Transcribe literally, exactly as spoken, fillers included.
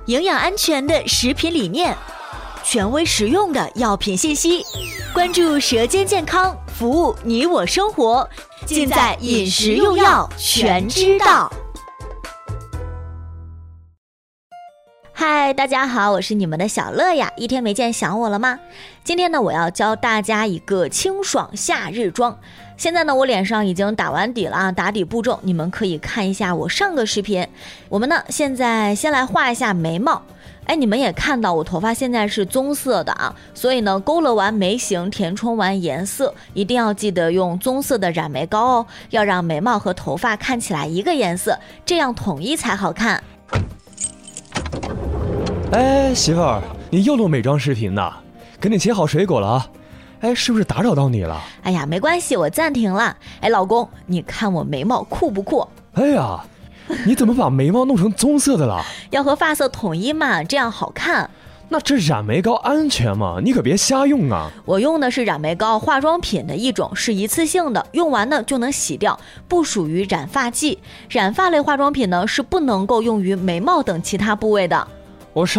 营养安全的食品理念，权威实用的药品信息，关注舌尖健康，服务你我生活，尽在饮食用药全知道。嗨，大家好，我是你们的小乐呀，一天没见想我了吗？今天呢，我要教大家一个清爽夏日妆。现在呢，我脸上已经打完底了啊，打底步骤你们可以看一下我上个视频。我们呢，现在先来画一下眉毛。哎，你们也看到我头发现在是棕色的啊，所以呢，勾勒完眉形，填充完颜色，一定要记得用棕色的染眉膏哦，要让眉毛和头发看起来一个颜色，这样统一才好看。 哎，媳妇儿，你又录美妆视频呢？给你切好水果了啊？哎，是不是打扰到你了？ 哎呀，没关系，我暂停了。哎，老公，你看我眉毛酷不酷？ 哎呀，你怎么把眉毛弄成棕色的了？ 要和发色统一嘛，这样好看。 那这染眉膏安全吗？你可别瞎用啊！ 我用的是染眉膏化妆品的一种，是一次性的，用完呢就能洗掉，不属于染发剂。染发类化妆品呢是不能够用于眉毛等其他部位的。